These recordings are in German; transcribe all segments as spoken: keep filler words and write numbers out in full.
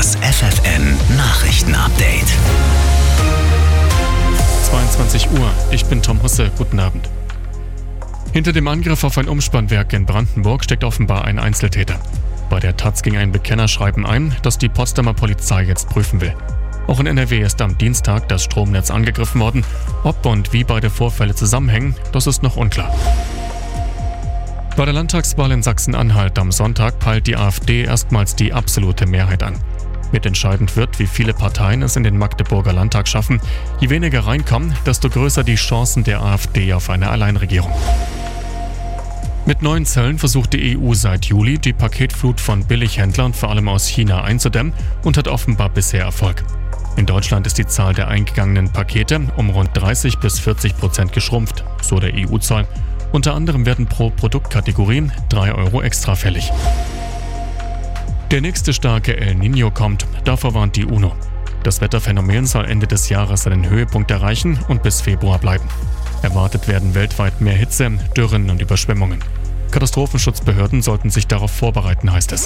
Das F F N Nachrichten-Update. zweiundzwanzig Uhr, ich bin Tom Husse, guten Abend. Hinter dem Angriff auf ein Umspannwerk in Brandenburg steckt offenbar ein Einzeltäter. Bei der Taz ging ein Bekennerschreiben ein, das die Potsdamer Polizei jetzt prüfen will. Auch in N R W ist am Dienstag das Stromnetz angegriffen worden. Ob und wie beide Vorfälle zusammenhängen, das ist noch unklar. Bei der Landtagswahl in Sachsen-Anhalt am Sonntag peilt die AfD erstmals die absolute Mehrheit an. Mitentscheidend wird, wie viele Parteien es in den Magdeburger Landtag schaffen. Je weniger reinkommen, desto größer die Chancen der AfD auf eine Alleinregierung. Mit neuen Zöllen versucht die E U seit Juli, die Paketflut von Billighändlern vor allem aus China einzudämmen und hat offenbar bisher Erfolg. In Deutschland ist die Zahl der eingegangenen Pakete um rund dreißig bis vierzig Prozent geschrumpft, so der E U-Zoll. Unter anderem werden pro Produktkategorie drei Euro extra fällig. Der nächste starke El Niño kommt, davor warnt die UNO. Das Wetterphänomen soll Ende des Jahres seinen Höhepunkt erreichen und bis Februar bleiben. Erwartet werden weltweit mehr Hitze, Dürren und Überschwemmungen. Katastrophenschutzbehörden sollten sich darauf vorbereiten, heißt es.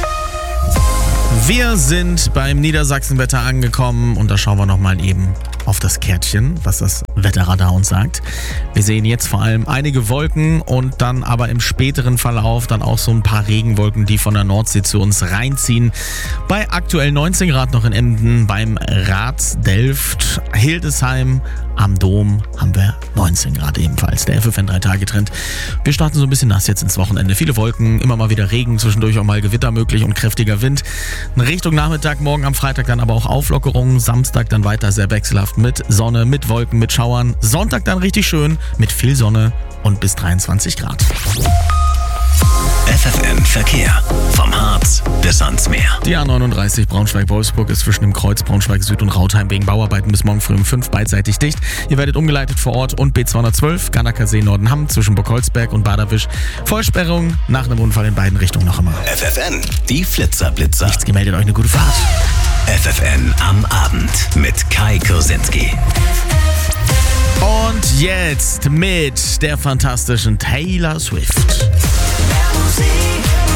Wir sind beim Niedersachsenwetter angekommen und da schauen wir nochmal eben auf das Kärtchen, was das Wetterradar uns sagt. Wir sehen jetzt vor allem einige Wolken und dann aber im späteren Verlauf dann auch so ein paar Regenwolken, die von der Nordsee zu uns reinziehen. Bei aktuell neunzehn Grad noch in Emden, beim Rats Delft, Hildesheim, am Dom haben wir neunzehn Grad ebenfalls. Der F F N drei Tage Trend. Wir starten so ein bisschen nass jetzt ins Wochenende. Viele Wolken, immer mal wieder Regen, zwischendurch auch mal Gewitter möglich und kräftiger Wind. Richtung Nachmittag, morgen am Freitag dann aber auch Auflockerungen. Samstag dann weiter sehr wechselhaft mit Sonne, mit Wolken, mit Schauern. Sonntag dann richtig schön mit viel Sonne und bis dreiundzwanzig Grad. F F N Verkehr. Vom Harz bis ans Meer. Die A neununddreißig Braunschweig-Wolfsburg ist zwischen dem Kreuz Braunschweig-Süd und Rautheim wegen Bauarbeiten bis morgen früh um fünf beidseitig dicht. Ihr werdet umgeleitet vor Ort und B zweihundertzwölf Ganackersee Nordenham zwischen Burgholzberg und Baderwisch. Vollsperrung nach einem Unfall in beiden Richtungen noch immer. F F N, die Flitzer-Blitzer. Nichts gemeldet, euch eine gute Fahrt. F F N am Abend mit Kai Kursinski. Und jetzt mit der fantastischen Taylor Swift. Musik.